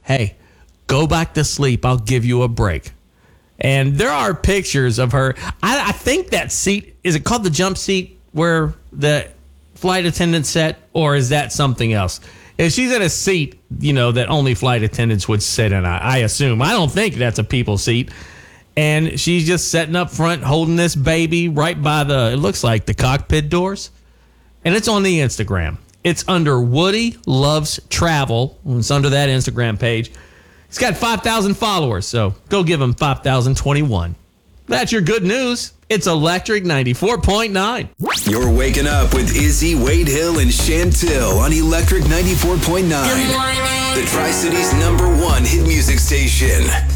hey, go back to sleep. I'll give you a break. And there are pictures of her. I think that seat, is it called the jump seat where the flight attendants sat, or is that something else? If she's in a seat, that only flight attendants would sit in, I assume. I don't think that's a people seat. And she's just sitting up front holding this baby right by it looks like the cockpit doors. And it's on the Instagram. It's under Woody Loves Travel. It's under that Instagram page. It's got 5,000 followers, so go give him 5,021. That's your good news. It's Electric 94.9. You're waking up with Izzy, Wade Hill, and Chantil on Electric 94.9. The Tri-City's #1 hit music station.